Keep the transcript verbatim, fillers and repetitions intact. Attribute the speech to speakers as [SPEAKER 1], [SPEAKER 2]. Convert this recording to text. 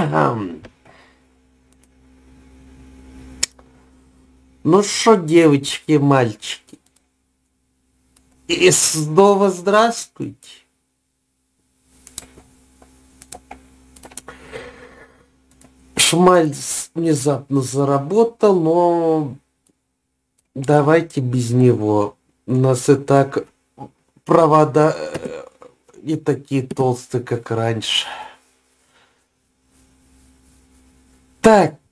[SPEAKER 1] Ну что, девочки, мальчики, и снова здравствуйте. Шмаль внезапно заработал, но давайте без него. У нас и так провода не такие толстые, как раньше. Так.